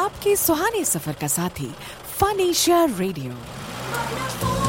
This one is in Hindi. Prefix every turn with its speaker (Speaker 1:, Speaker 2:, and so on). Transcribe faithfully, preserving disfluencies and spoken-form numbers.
Speaker 1: आपके सुहाने सफर का साथी फन एशिया रेडियो।